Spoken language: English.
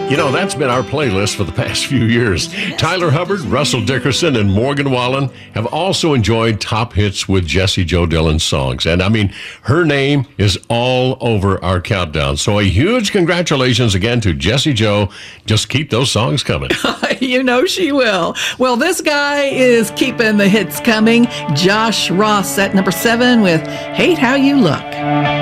You know, that's been our playlist for the past few years. Tyler Hubbard, Russell Dickerson, and Morgan Wallen have also enjoyed top hits with Jessie Jo Dillon's songs. And I mean, her name is all over our countdown. So a huge congratulations again to Jessie Jo. Just keep those songs coming. You know she will. Well, this guy is keeping the hits coming. Josh Ross at number 7 with Hate How You Look.